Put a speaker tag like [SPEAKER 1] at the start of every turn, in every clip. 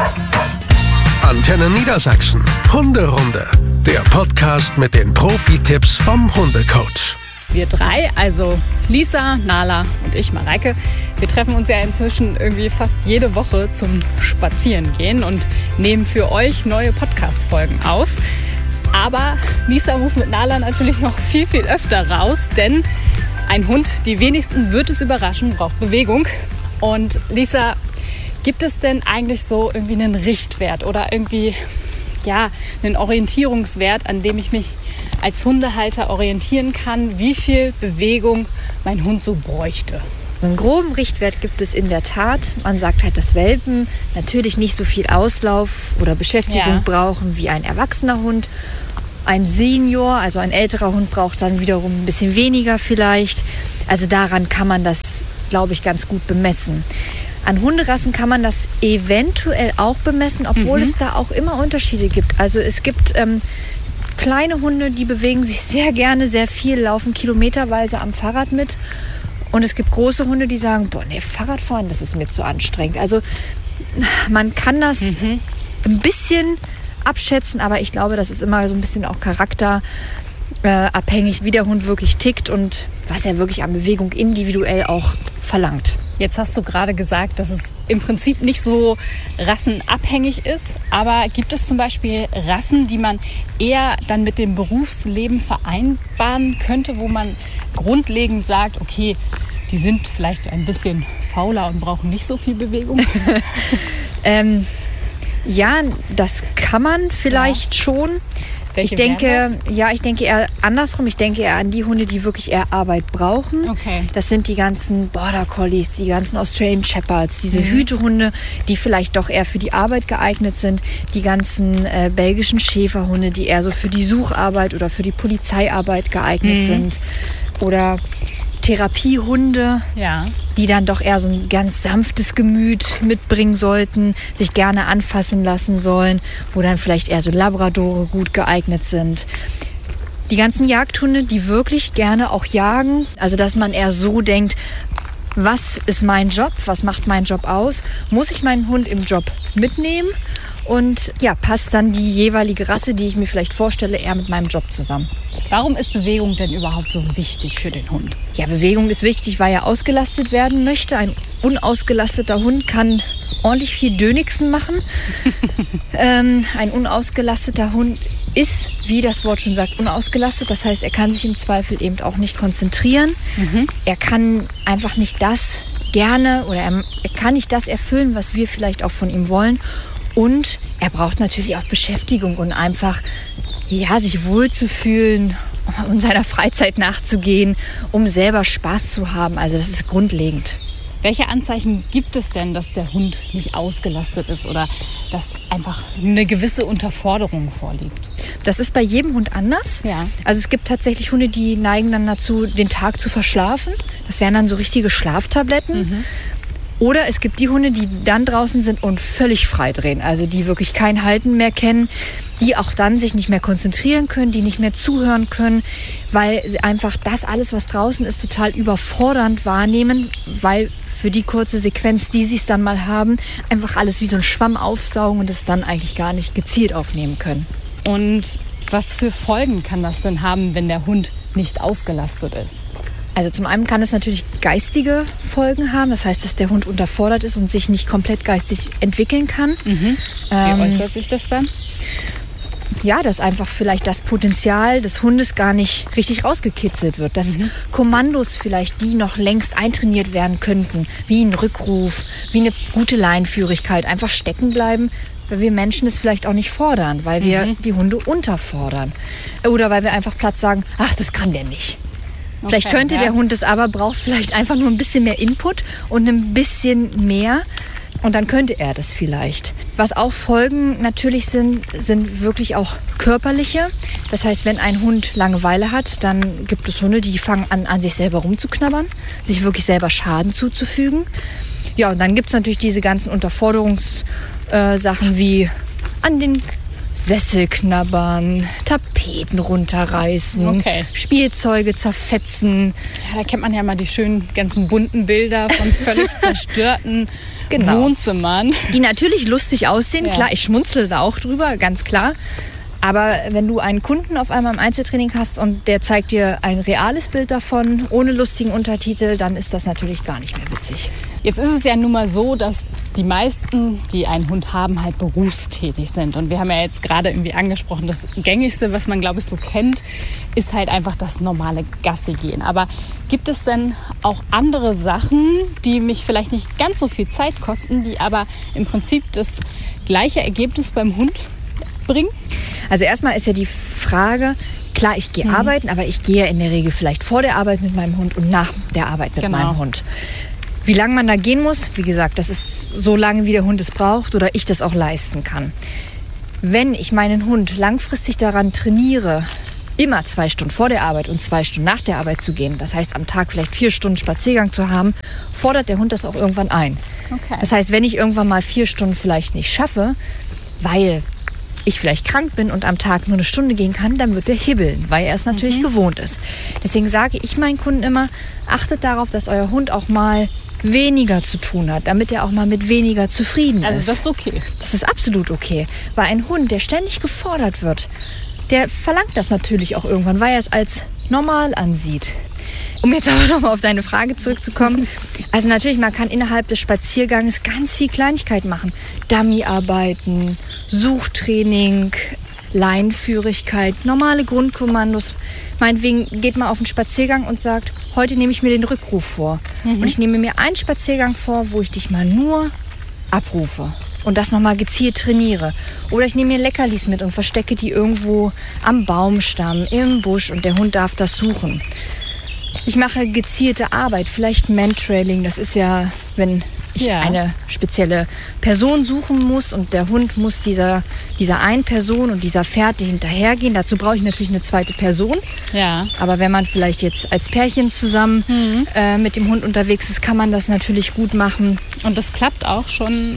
[SPEAKER 1] Antenne Niedersachsen. Hunderunde. Der Podcast mit den Profi-Tipps vom Hundecoach.
[SPEAKER 2] Wir drei, also Lisa, Nala und ich, Mareike, wir treffen uns ja inzwischen irgendwie fast jede Woche zum Spazierengehen und nehmen für euch neue Podcast-Folgen auf. Aber Lisa muss mit Nala natürlich noch viel, viel öfter raus, denn ein Hund, die wenigsten wird es überraschen, braucht Bewegung. Und Lisa, gibt es denn eigentlich so irgendwie einen Richtwert oder irgendwie einen Orientierungswert, an dem ich mich als Hundehalter orientieren kann, wie viel Bewegung mein Hund so bräuchte?
[SPEAKER 3] So einen groben Richtwert gibt es in der Tat. Man sagt halt, dass Welpen natürlich nicht so viel Auslauf oder Beschäftigung brauchen wie ein erwachsener Hund. Ein Senior, also ein älterer Hund, braucht dann wiederum ein bisschen weniger vielleicht. Also daran kann man das, glaube ich, ganz gut bemessen. An Hunderassen kann man das eventuell auch bemessen, obwohl es da auch immer Unterschiede gibt. Also es gibt kleine Hunde, die bewegen sich sehr gerne, sehr viel, laufen kilometerweise am Fahrrad mit. Und es gibt große Hunde, die sagen, Fahrradfahren, das ist mir zu anstrengend. Also man kann das ein bisschen abschätzen, aber ich glaube, das ist immer so ein bisschen auch charakterabhängig, wie der Hund wirklich tickt und was er wirklich an Bewegung individuell auch verlangt.
[SPEAKER 2] Jetzt hast du gerade gesagt, dass es im Prinzip nicht so rassenabhängig ist. Aber gibt es zum Beispiel Rassen, die man eher dann mit dem Berufsleben vereinbaren könnte, wo man grundlegend sagt, okay, die sind vielleicht ein bisschen fauler und brauchen nicht so viel Bewegung?
[SPEAKER 3] Ja, das kann man vielleicht schon.
[SPEAKER 2] Welche
[SPEAKER 3] ich denke eher andersrum. Ich denke eher an die Hunde, die wirklich eher Arbeit brauchen.
[SPEAKER 2] Okay.
[SPEAKER 3] Das sind die ganzen Border Collies, die ganzen Australian Shepherds, diese Hütehunde, die vielleicht doch eher für die Arbeit geeignet sind. Die ganzen belgischen Schäferhunde, die eher so für die Sucharbeit oder für die Polizeiarbeit geeignet sind. Oder Therapiehunde, die dann doch eher so ein ganz sanftes Gemüt mitbringen sollten, sich gerne anfassen lassen sollen, wo dann vielleicht eher so Labradore gut geeignet sind. Die ganzen Jagdhunde, die wirklich gerne auch jagen, also dass man eher so denkt, was ist mein Job, was macht mein Job aus, muss ich meinen Hund im Job mitnehmen und passt dann die jeweilige Rasse, die ich mir vielleicht vorstelle, eher mit meinem Job zusammen.
[SPEAKER 2] Warum ist Bewegung denn überhaupt so wichtig für den Hund?
[SPEAKER 3] Ja, Bewegung ist wichtig, weil er ausgelastet werden möchte. Ein unausgelasteter Hund kann ordentlich viel Dönigsen machen. Ein unausgelasteter Hund ist, wie das Wort schon sagt, unausgelastet. Das heißt, er kann sich im Zweifel eben auch nicht konzentrieren. Er kann einfach nicht das gerne oder er kann nicht das erfüllen, was wir vielleicht auch von ihm wollen. Und er braucht natürlich auch Beschäftigung und einfach sich wohlzufühlen und seiner Freizeit nachzugehen, um selber Spaß zu haben. Also das ist grundlegend.
[SPEAKER 2] Welche Anzeichen gibt es denn, dass der Hund nicht ausgelastet ist oder dass einfach eine gewisse Unterforderung vorliegt?
[SPEAKER 3] Das ist bei jedem Hund anders.
[SPEAKER 2] Ja.
[SPEAKER 3] Also es gibt tatsächlich Hunde, die neigen dann dazu, den Tag zu verschlafen. Das wären dann so richtige Schlaftabletten. Oder es gibt die Hunde, die dann draußen sind und völlig frei drehen. Also die wirklich kein Halten mehr kennen, die auch dann sich nicht mehr konzentrieren können, die nicht mehr zuhören können, weil sie einfach das alles, was draußen ist, total überfordernd wahrnehmen, weil für die kurze Sequenz, die sie es dann mal haben, einfach alles wie so ein Schwamm aufsaugen und es dann eigentlich gar nicht gezielt aufnehmen können.
[SPEAKER 2] Und was für Folgen kann das denn haben, wenn der Hund nicht ausgelastet ist?
[SPEAKER 3] Also zum einen kann es natürlich geistige Folgen haben. Das heißt, dass der Hund unterfordert ist und sich nicht komplett geistig entwickeln kann.
[SPEAKER 2] Wie äußert sich das dann?
[SPEAKER 3] Ja, dass einfach vielleicht das Potenzial des Hundes gar nicht richtig rausgekitzelt wird. Dass Kommandos vielleicht, die noch längst eintrainiert werden könnten, wie ein Rückruf, wie eine gute Leinenführigkeit, einfach stecken bleiben, weil wir Menschen es vielleicht auch nicht fordern, weil wir die Hunde unterfordern. Oder weil wir einfach platt sagen, ach, das kann der nicht. Vielleicht könnte der Hund es aber, braucht vielleicht einfach nur ein bisschen mehr Input und ein bisschen mehr. Und dann könnte er das vielleicht. Was auch Folgen natürlich sind wirklich auch körperliche. Das heißt, wenn ein Hund Langeweile hat, dann gibt es Hunde, die fangen an sich selber rumzuknabbern, sich wirklich selber Schaden zuzufügen. Ja, und dann gibt es natürlich diese ganzen Unterforderungssachen wie an den Sessel knabbern, Tapeten runterreißen, Spielzeuge zerfetzen.
[SPEAKER 2] Ja, da kennt man ja mal die schönen ganzen bunten Bilder von völlig zerstörten Wohnzimmern.
[SPEAKER 3] Die natürlich lustig aussehen, klar, ich schmunzle da auch drüber, ganz klar. Aber wenn du einen Kunden auf einmal im Einzeltraining hast und der zeigt dir ein reales Bild davon, ohne lustigen Untertitel, dann ist das natürlich gar nicht mehr witzig.
[SPEAKER 2] Jetzt ist es ja nun mal so, dass die meisten, die einen Hund haben, halt berufstätig sind. Und wir haben ja jetzt gerade irgendwie angesprochen, das Gängigste, was man, glaube ich, so kennt, ist halt einfach das normale Gassi gehen. Aber gibt es denn auch andere Sachen, die mich vielleicht nicht ganz so viel Zeit kosten, die aber im Prinzip das gleiche Ergebnis beim Hund bringen?
[SPEAKER 3] Also erstmal ist ja die Frage, klar, ich gehe arbeiten, aber ich gehe in der Regel vielleicht vor der Arbeit mit meinem Hund und nach der Arbeit mit meinem Hund. Wie lange man da gehen muss, wie gesagt, das ist so lange, wie der Hund es braucht oder ich das auch leisten kann. Wenn ich meinen Hund langfristig daran trainiere, immer 2 Stunden vor der Arbeit und 2 Stunden nach der Arbeit zu gehen, das heißt am Tag vielleicht 4 Stunden Spaziergang zu haben, fordert der Hund das auch irgendwann ein. Okay. Das heißt, wenn ich irgendwann mal 4 Stunden vielleicht nicht schaffe, weil ich vielleicht krank bin und am Tag nur 1 Stunde gehen kann, dann wird der hibbeln, weil er es natürlich gewohnt ist. Deswegen sage ich meinen Kunden immer, achtet darauf, dass euer Hund auch mal weniger zu tun hat, damit er auch mal mit weniger zufrieden ist.
[SPEAKER 2] Also das ist okay.
[SPEAKER 3] Das ist absolut okay. Weil ein Hund, der ständig gefordert wird, der verlangt das natürlich auch irgendwann, weil er es als normal ansieht. Um jetzt aber nochmal auf deine Frage zurückzukommen. Also natürlich, man kann innerhalb des Spaziergangs ganz viel Kleinigkeit machen. Dummyarbeiten, Suchtraining, Leinenführigkeit, normale Grundkommandos. Meinetwegen geht man auf einen Spaziergang und sagt, heute nehme ich mir den Rückruf vor. Und ich nehme mir einen Spaziergang vor, wo ich dich mal nur abrufe und das nochmal gezielt trainiere. Oder ich nehme mir Leckerlis mit und verstecke die irgendwo am Baumstamm, im Busch und der Hund darf das suchen. Ich mache gezielte Arbeit, vielleicht Mantrailing. Das ist ja, wenn ich eine spezielle Person suchen muss und der Hund muss dieser einen Person und dieser Fährte hinterhergehen. Dazu brauche ich natürlich eine zweite Person. Ja. Aber wenn man vielleicht jetzt als Pärchen zusammen mit dem Hund unterwegs ist, kann man das natürlich gut machen.
[SPEAKER 2] Und das klappt auch schon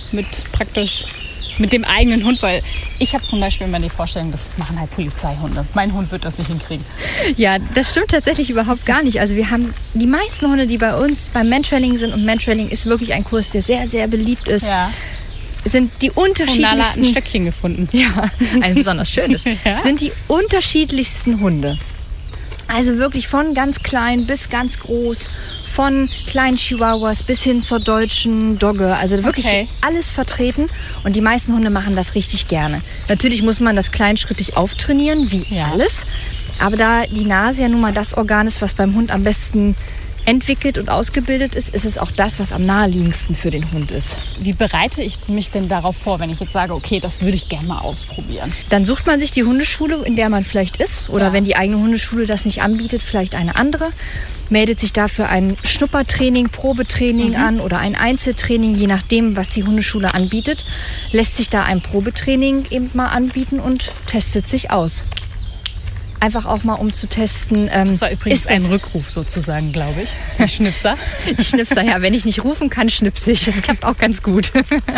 [SPEAKER 2] mit dem eigenen Hund, weil ich habe zum Beispiel immer die Vorstellung, das machen halt Polizeihunde. Mein Hund wird das nicht hinkriegen.
[SPEAKER 3] Ja, das stimmt tatsächlich überhaupt gar nicht. Also wir haben die meisten Hunde, die bei uns beim Mantrailing sind, und Mantrailing ist wirklich ein Kurs, der sehr, sehr beliebt ist, sind die unterschiedlichsten...
[SPEAKER 2] Und Nala hat ein Stöckchen gefunden.
[SPEAKER 3] Ja, ein besonders schönes. Sind die unterschiedlichsten Hunde. Also wirklich von ganz klein bis ganz groß, von kleinen Chihuahuas bis hin zur deutschen Dogge. Also wirklich alles vertreten. Und die meisten Hunde machen das richtig gerne. Natürlich muss man das kleinschrittig auftrainieren, wie alles. Aber da die Nase ja nun mal das Organ ist, was beim Hund am besten entwickelt und ausgebildet ist, ist es auch das, was am naheliegendsten für den Hund ist.
[SPEAKER 2] Wie bereite ich mich denn darauf vor, wenn ich jetzt sage, okay, das würde ich gerne mal ausprobieren?
[SPEAKER 3] Dann sucht man sich die Hundeschule, in der man vielleicht ist. Oder wenn die eigene Hundeschule das nicht anbietet, vielleicht eine andere. Meldet sich dafür ein Schnuppertraining, Probetraining an oder ein Einzeltraining, je nachdem, was die Hundeschule anbietet. Lässt sich da ein Probetraining eben mal anbieten und testet sich aus. Einfach auch mal, um zu testen.
[SPEAKER 2] Das war übrigens ein Rückruf sozusagen, glaube ich. Die Schnipser.
[SPEAKER 3] Die Schnipser, ja. Wenn ich nicht rufen kann, schnipse ich. Das klappt auch ganz gut.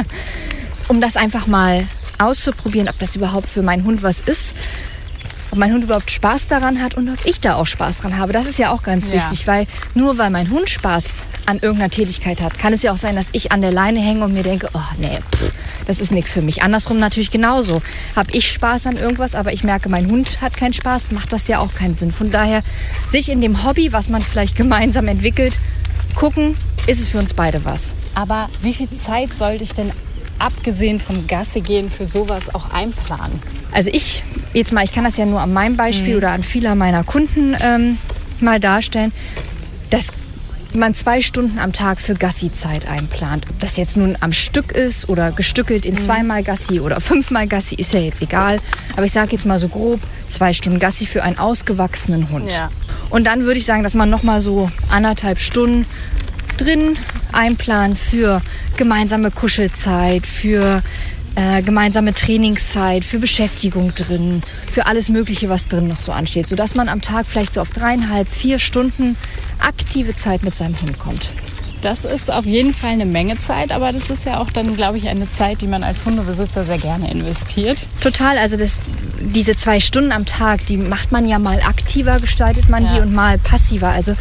[SPEAKER 3] Um das einfach mal auszuprobieren, ob das überhaupt für meinen Hund was ist. Ob mein Hund überhaupt Spaß daran hat und ob ich da auch Spaß dran habe. Das ist ja auch ganz wichtig, weil nur weil mein Hund Spaß an irgendeiner Tätigkeit hat, kann es ja auch sein, dass ich an der Leine hänge und mir denke, oh nee, das ist nichts für mich. Andersrum natürlich genauso. Habe ich Spaß an irgendwas, aber ich merke, mein Hund hat keinen Spaß, macht das ja auch keinen Sinn. Von daher, sich in dem Hobby, was man vielleicht gemeinsam entwickelt, gucken, ist es für uns beide was.
[SPEAKER 2] Aber wie viel Zeit sollte ich denn abgesehen vom Gassi gehen für sowas auch einplanen?
[SPEAKER 3] Also ich kann das ja nur an meinem Beispiel oder an vieler meiner Kunden mal darstellen, dass man 2 Stunden am Tag für Gassi-Zeit einplant. Ob das jetzt nun am Stück ist oder gestückelt in 2-mal Gassi oder 5-mal Gassi, ist ja jetzt egal. Aber ich sage jetzt mal so grob 2 Stunden Gassi für einen ausgewachsenen Hund. Ja. Und dann würde ich sagen, dass man noch mal so 1,5 Stunden drin einplant für gemeinsame Kuschelzeit, für gemeinsame Trainingszeit, für Beschäftigung drin, für alles Mögliche, was drin noch so ansteht, sodass man am Tag vielleicht so auf 3,5, 4 Stunden aktive Zeit mit seinem Hund kommt.
[SPEAKER 2] Das ist auf jeden Fall eine Menge Zeit, aber das ist ja auch dann, glaube ich, eine Zeit, die man als Hundebesitzer sehr gerne investiert.
[SPEAKER 3] Total, also diese 2 Stunden am Tag, die macht man ja mal aktiver, gestaltet man die und mal passiver. Also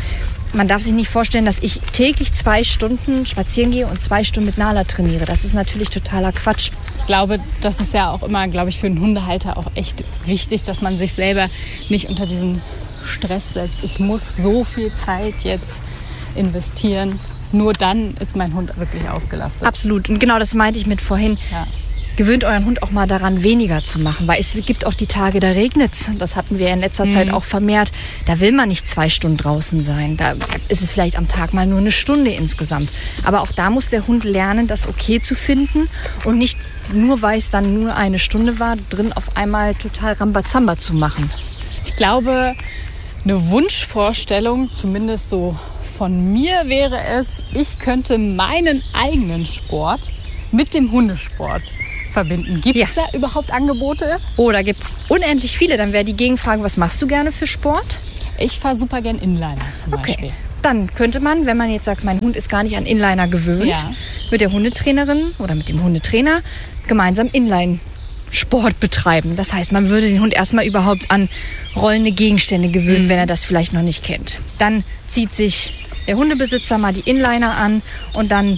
[SPEAKER 3] man darf sich nicht vorstellen, dass ich täglich 2 Stunden spazieren gehe und 2 Stunden mit Nala trainiere. Das ist natürlich totaler Quatsch.
[SPEAKER 2] Ich glaube, das ist ja auch immer, für einen Hundehalter auch echt wichtig, dass man sich selber nicht unter diesen Stress setzt. Ich muss so viel Zeit jetzt investieren. Nur dann ist mein Hund wirklich ausgelastet.
[SPEAKER 3] Absolut. Und genau das meinte ich mit vorhin. Ja. Gewöhnt euren Hund auch mal daran, weniger zu machen. Weil es gibt auch die Tage, da regnet es. Das hatten wir in letzter Zeit auch vermehrt. Da will man nicht 2 Stunden draußen sein. Da ist es vielleicht am Tag mal nur 1 Stunde insgesamt. Aber auch da muss der Hund lernen, das okay zu finden. Und nicht nur, weil es dann nur 1 Stunde war, drin auf einmal total Rambazamba zu machen.
[SPEAKER 2] Ich glaube, eine Wunschvorstellung, zumindest so von mir, wäre es, ich könnte meinen eigenen Sport mit dem Hundesport verbinden. Gibt es da überhaupt Angebote?
[SPEAKER 3] Oh, da gibt es unendlich viele. Dann wäre die Gegenfrage, was machst du gerne für Sport?
[SPEAKER 2] Ich fahre super gern Inliner zum Beispiel.
[SPEAKER 3] Dann könnte man, wenn man jetzt sagt, mein Hund ist gar nicht an Inliner gewöhnt, mit der Hundetrainerin oder mit dem Hundetrainer gemeinsam Inline-Sport betreiben. Das heißt, man würde den Hund erstmal überhaupt an rollende Gegenstände gewöhnen, wenn er das vielleicht noch nicht kennt. Dann zieht sich der Hundebesitzer mal die Inliner an und dann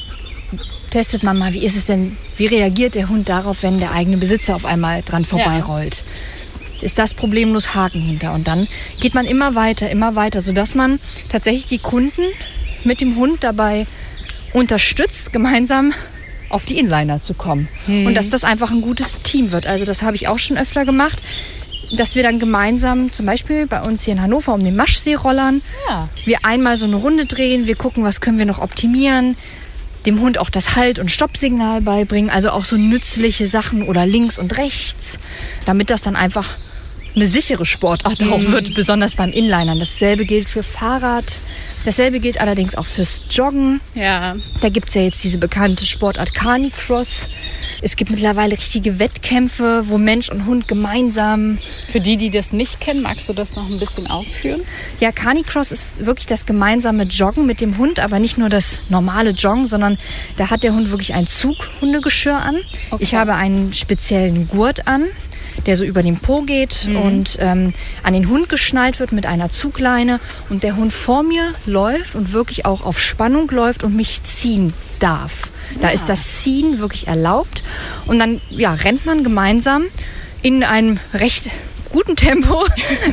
[SPEAKER 3] testet man mal, wie reagiert der Hund darauf, wenn der eigene Besitzer auf einmal dran vorbeirollt. Ist das problemlos Haken hinter. Und dann geht man immer weiter, sodass man tatsächlich die Kunden mit dem Hund dabei unterstützt, gemeinsam auf die Inliner zu kommen. Und dass das einfach ein gutes Team wird. Also das habe ich auch schon öfter gemacht, dass wir dann gemeinsam, zum Beispiel bei uns hier in Hannover um den Maschsee rollern, wir einmal so eine Runde drehen, wir gucken, was können wir noch optimieren, dem Hund auch das Halt- und Stoppsignal beibringen, also auch so nützliche Sachen oder links und rechts, damit das dann einfach eine sichere Sportart auch wird, besonders beim Inlinern. Dasselbe gilt für Fahrrad, dasselbe gilt allerdings auch fürs Joggen.
[SPEAKER 2] Ja.
[SPEAKER 3] Da gibt es ja jetzt diese bekannte Sportart Canicross. Es gibt mittlerweile richtige Wettkämpfe, wo Mensch und Hund gemeinsam...
[SPEAKER 2] Für die das nicht kennen, magst du das noch ein bisschen ausführen?
[SPEAKER 3] Ja, Canicross ist wirklich das gemeinsame Joggen mit dem Hund, aber nicht nur das normale Joggen, sondern da hat der Hund wirklich ein Zughundegeschirr an. Okay. Ich habe einen speziellen Gurt an, der so über den Po geht und an den Hund geschnallt wird mit einer Zugleine und der Hund vor mir läuft und wirklich auch auf Spannung läuft und mich ziehen darf. Da ist das Ziehen wirklich erlaubt und dann rennt man gemeinsam in einem recht guten Tempo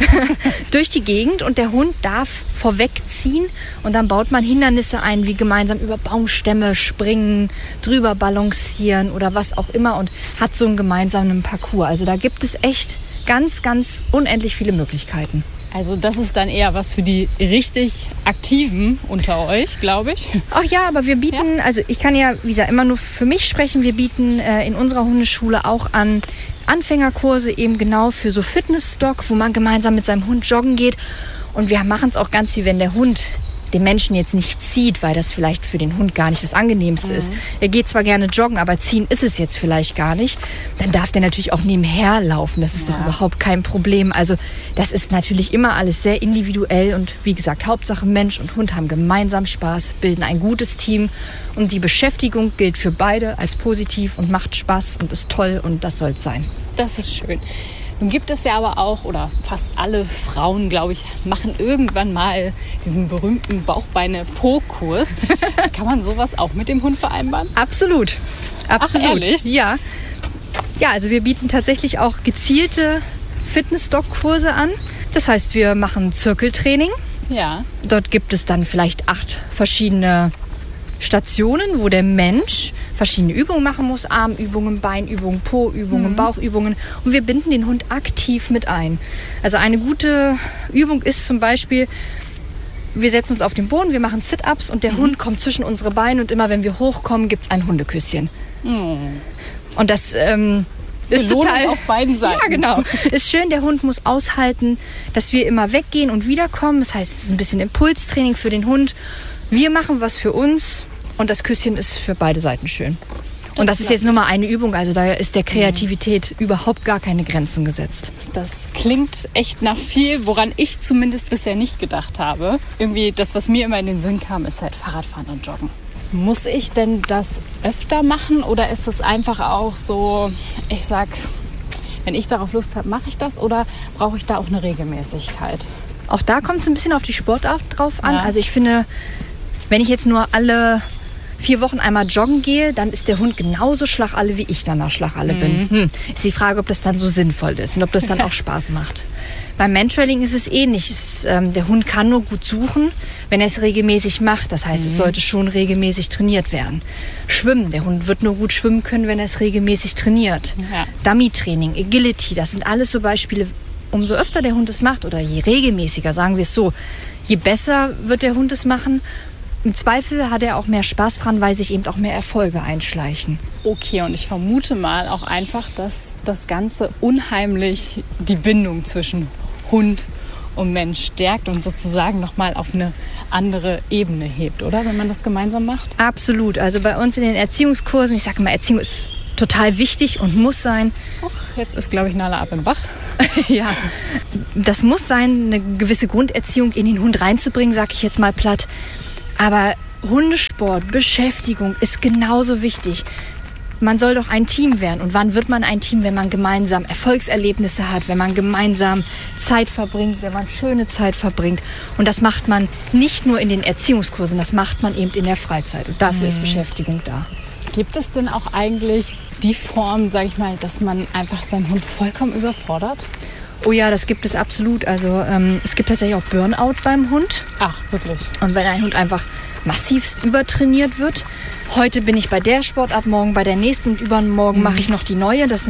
[SPEAKER 3] durch die Gegend und der Hund darf vorwegziehen und dann baut man Hindernisse ein, wie gemeinsam über Baumstämme springen, drüber balancieren oder was auch immer und hat so einen gemeinsamen Parcours. Also da gibt es echt ganz, ganz unendlich viele Möglichkeiten.
[SPEAKER 2] Also das ist dann eher was für die richtig Aktiven unter euch, glaube ich.
[SPEAKER 3] Ach ja, aber wir bieten, also ich kann ja, wie gesagt, immer nur für mich sprechen, wir bieten in unserer Hundeschule auch an Anfängerkurse eben genau für so Fitnessstock, wo man gemeinsam mit seinem Hund joggen geht. Und wir machen es auch ganz wie wenn der Hund den Menschen jetzt nicht zieht, weil das vielleicht für den Hund gar nicht das Angenehmste ist. Er geht zwar gerne joggen, aber ziehen ist es jetzt vielleicht gar nicht. Dann darf der natürlich auch nebenher laufen. Das ist doch überhaupt kein Problem. Also das ist natürlich immer alles sehr individuell. Und wie gesagt, Hauptsache Mensch und Hund haben gemeinsam Spaß, bilden ein gutes Team. Und die Beschäftigung gilt für beide als positiv und macht Spaß und ist toll. Und das soll es sein.
[SPEAKER 2] Das ist schön. Nun gibt es ja aber auch, oder fast alle Frauen, glaube ich, machen irgendwann mal diesen berühmten Bauchbeine-Po-Kurs. Kann man sowas auch mit dem Hund vereinbaren?
[SPEAKER 3] Absolut. Absolut.
[SPEAKER 2] Ach, ehrlich?
[SPEAKER 3] Ja. Ja, also wir bieten tatsächlich auch gezielte Fitness-Dog-Kurse an. Das heißt, wir machen Zirkeltraining.
[SPEAKER 2] Ja.
[SPEAKER 3] Dort gibt es dann vielleicht 8 verschiedene Stationen, wo der Mensch verschiedene Übungen machen muss. Armübungen, Beinübungen, Po-Übungen, Bauchübungen. Und wir binden den Hund aktiv mit ein. Also eine gute Übung ist zum Beispiel, wir setzen uns auf den Boden, wir machen Sit-Ups und der Hund kommt zwischen unsere Beine und immer wenn wir hochkommen, gibt es ein Hundeküsschen. Und das ist total
[SPEAKER 2] auf beiden Seiten.
[SPEAKER 3] Ja, genau. Ist schön, der Hund muss aushalten, dass wir immer weggehen und wiederkommen. Das heißt, es ist ein bisschen Impulstraining für den Hund. Wir machen was für uns und das Küsschen ist für beide Seiten schön. Und das ist jetzt nur mal eine Übung, also da ist der Kreativität überhaupt gar keine Grenzen gesetzt.
[SPEAKER 2] Das klingt echt nach viel, woran ich zumindest bisher nicht gedacht habe. Irgendwie das, was mir immer in den Sinn kam, ist halt Fahrradfahren und Joggen. Muss ich denn das öfter machen oder ist das einfach auch so, ich sag, wenn ich darauf Lust habe, mache ich das oder brauche ich da auch eine Regelmäßigkeit?
[SPEAKER 3] Auch da kommt es ein bisschen auf die Sportart drauf an.
[SPEAKER 2] Ja.
[SPEAKER 3] Also ich finde, wenn ich jetzt nur alle 4 Wochen einmal joggen gehe, dann ist der Hund genauso Schlagalle, wie ich danach Schlagalle bin. Ist die Frage, ob das dann so sinnvoll ist und ob das dann auch Spaß macht. Beim Mantrailing ist es ähnlich. Der Hund kann nur gut suchen, wenn er es regelmäßig macht. Das heißt, es sollte schon regelmäßig trainiert werden. Schwimmen. Der Hund wird nur gut schwimmen können, wenn er es regelmäßig trainiert.
[SPEAKER 2] Ja.
[SPEAKER 3] Dummy-Training, Agility, das sind alles so Beispiele. Umso öfter der Hund es macht oder je regelmäßiger, sagen wir es so, je besser wird der Hund es machen. Im Zweifel hat er auch mehr Spaß dran, weil sich eben auch mehr Erfolge einschleichen.
[SPEAKER 2] Okay, und ich vermute mal auch einfach, dass das Ganze unheimlich die Bindung zwischen Hund und Mensch stärkt und sozusagen nochmal auf eine andere Ebene hebt, oder? Wenn man das gemeinsam macht?
[SPEAKER 3] Absolut. Also bei uns in den Erziehungskursen, ich sage mal, Erziehung ist total wichtig und muss sein.
[SPEAKER 2] Jetzt ist, glaube ich, Nala ab im Bach.
[SPEAKER 3] Ja, das muss sein, eine gewisse Grunderziehung in den Hund reinzubringen, sage ich jetzt mal platt. Aber Hundesport, Beschäftigung ist genauso wichtig. Man soll doch ein Team werden. Und wann wird man ein Team, wenn man gemeinsam Erfolgserlebnisse hat, wenn man gemeinsam Zeit verbringt, wenn man schöne Zeit verbringt. Und das macht man nicht nur in den Erziehungskursen, das macht man eben in der Freizeit. Und dafür ist Beschäftigung da.
[SPEAKER 2] Gibt es denn auch eigentlich die Form, sage ich mal, dass man einfach seinen Hund vollkommen überfordert?
[SPEAKER 3] Oh ja, das gibt es absolut. Also es gibt tatsächlich auch Burnout beim Hund.
[SPEAKER 2] Ach, wirklich?
[SPEAKER 3] Und wenn ein Hund einfach massivst übertrainiert wird. Heute bin ich bei der Sportart, morgen bei der nächsten und übermorgen mache ich noch die neue. Das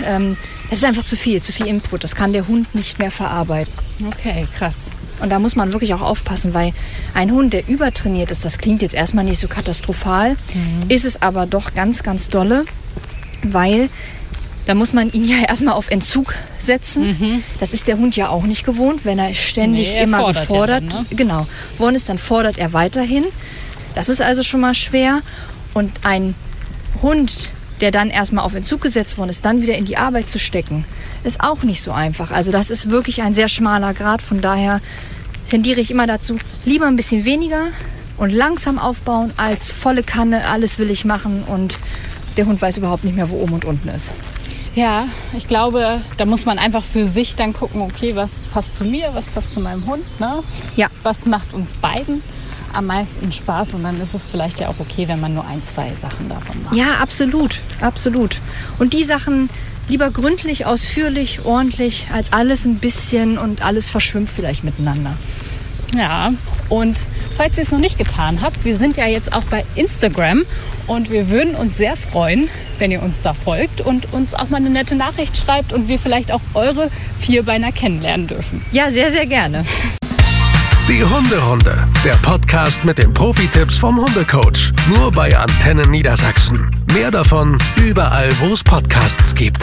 [SPEAKER 3] ist einfach zu viel Input. Das kann der Hund nicht mehr verarbeiten.
[SPEAKER 2] Okay, krass.
[SPEAKER 3] Und da muss man wirklich auch aufpassen, weil ein Hund, der übertrainiert ist, das klingt jetzt erstmal nicht so katastrophal, ist es aber doch ganz, ganz dolle, weil da muss man ihn ja erstmal auf Entzug setzen. Das ist der Hund ja auch nicht gewohnt, wenn er ständig immer gefordert genau, worden ist, dann fordert er weiterhin. Das ist also schon mal schwer. Und ein Hund, der dann erstmal auf Entzug gesetzt worden ist, dann wieder in die Arbeit zu stecken, ist auch nicht so einfach. Also das ist wirklich ein sehr schmaler Grat. Von daher tendiere ich immer dazu, lieber ein bisschen weniger und langsam aufbauen, als volle Kanne, alles will ich machen und der Hund weiß überhaupt nicht mehr, wo oben und unten ist.
[SPEAKER 2] Ja, ich glaube, da muss man einfach für sich dann gucken, okay, was passt zu mir, was passt zu meinem Hund, ne?
[SPEAKER 3] Ja.
[SPEAKER 2] Was macht uns beiden am meisten Spaß? Und dann ist es vielleicht ja auch okay, wenn man nur 1, 2 Sachen davon macht.
[SPEAKER 3] Ja, absolut, absolut. Und die Sachen lieber gründlich, ausführlich, ordentlich, als alles ein bisschen und alles verschwimmt vielleicht miteinander.
[SPEAKER 2] Ja, und falls ihr es noch nicht getan habt, wir sind ja jetzt auch bei Instagram und wir würden uns sehr freuen, wenn ihr uns da folgt und uns auch mal eine nette Nachricht schreibt und wir vielleicht auch eure Vierbeiner kennenlernen dürfen.
[SPEAKER 3] Ja, sehr, sehr gerne.
[SPEAKER 1] Die Hunderunde, der Podcast mit den Profi-Tipps vom Hundecoach. Nur bei Antenne Niedersachsen. Mehr davon überall, wo es Podcasts gibt.